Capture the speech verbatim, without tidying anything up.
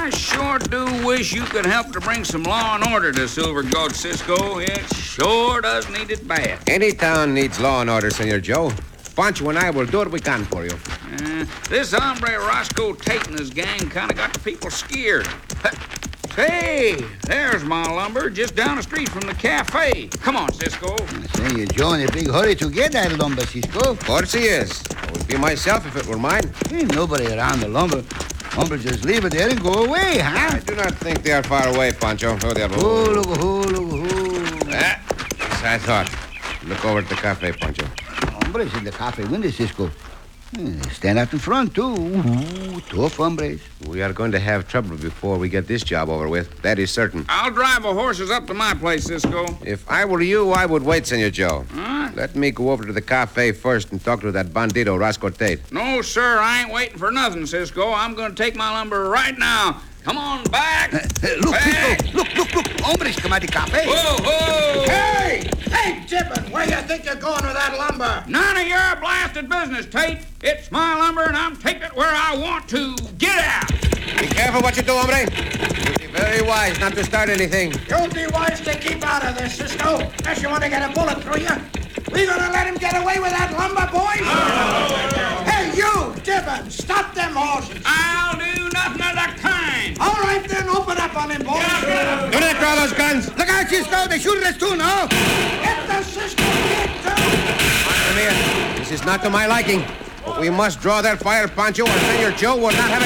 I sure do wish you could help to bring some law and order to Silver Gulch, Cisco. It sure does need it bad. Any town needs law and order, Senor Joe. Pancho and I will do what we can for you. Uh, this hombre Roscoe Tate and his gang kind of got the people scared. Hey, there's my lumber just down the street from the cafe. Come on, Cisco. Senor Joe in a big hurry to get that lumber, Cisco. Of course he is. I would be myself if it were mine. Ain't nobody around the lumber. Lumber just leave it there and go away, huh? I do not think they are far away, Pancho. Oh, they are. Oh, look, oh, look, oh. Ah, as I thought. Look over at the cafe, Pancho. Hombres in the cafe window, Cisco. Eh, stand out in front, too. Ooh, tough hombres. We are going to have trouble before we get this job over with. That is certain. I'll drive the horses up to my place, Cisco. If I were you, I would wait, Senor Joe. Huh? Let me go over to the cafe first and talk to that bandito, Roscoe Tate. No, sir, I ain't waiting for nothing, Cisco. I'm going to take my lumber right now. Come on back. Uh, uh, look, back. Cisco. Look, look, look. Hombres come out the cafe. Whoa, whoa. Hey! Hey, Jibbin, where you think you're going with that lumber? None of your blasted business, Tate. It's my lumber, and I'm taking it where I want to. Get out. Be careful what you do, hombre. You'll be very wise not to start anything. You'll be wise to keep out of this, Cisco, unless you want to get a bullet through you. We gonna let him get away with that lumber, boys? Oh. Hey, you, Jibbin, stop them horses. I'll do nothing of the kind. All right, then, open up on him, boys. Do not draw those guns. Look out, Cisco. They shoot at us, too, no? Get the Cisco kid, too. Come here. This is not to my liking. But we must draw that fire, Pancho, or Senor Joe will not have a